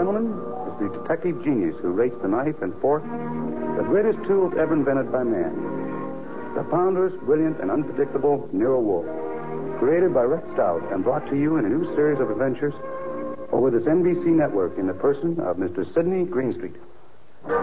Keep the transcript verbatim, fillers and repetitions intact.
gentlemen, is the detective genius who rates the knife and fork, the greatest tools ever invented by man. The ponderous, brilliant, and unpredictable Nero Wolfe. Created by Rex Stout and brought to you in a new series of adventures over this N B C network in the person of Mister Sidney Greenstreet.